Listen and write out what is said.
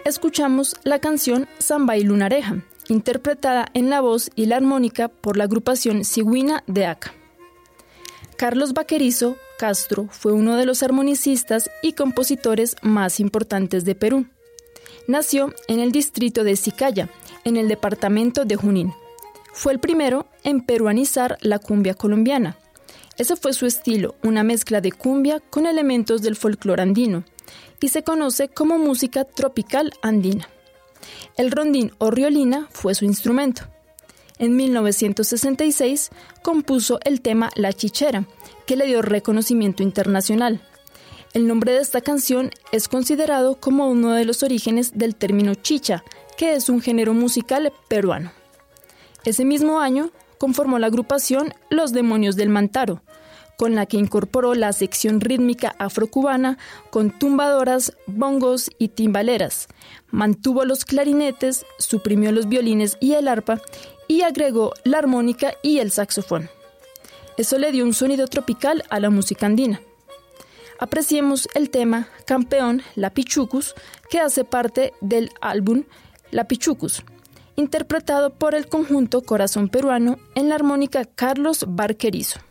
escuchamos la canción Samba y Lunareja, interpretada en la voz y la armónica por la agrupación Sigüina de Aca. Carlos Vaquerizo Castro fue uno de los armonicistas y compositores más importantes de Perú. Nació en el distrito de Sicaya, en el departamento de Junín. Fue el primero en peruanizar la cumbia colombiana. Ese fue su estilo, una mezcla de cumbia con elementos del folclore andino, y se conoce como música tropical andina. El rondín o riolina fue su instrumento. En 1966 compuso el tema La Chichera, que le dio reconocimiento internacional. El nombre de esta canción es considerado como uno de los orígenes del término chicha, que es un género musical peruano. Ese mismo año conformó la agrupación Los Demonios del Mantaro, con la que incorporó la sección rítmica afrocubana con tumbadoras, bongos y timbaleras. Mantuvo los clarinetes, suprimió los violines y el arpa y agregó la armónica y el saxofón. Eso le dio un sonido tropical a la música andina. Apreciemos el tema Campeón La Pichucus, que hace parte del álbum La Pichucus, interpretado por el conjunto Corazón Peruano en la armónica Carlos Vaquerizo.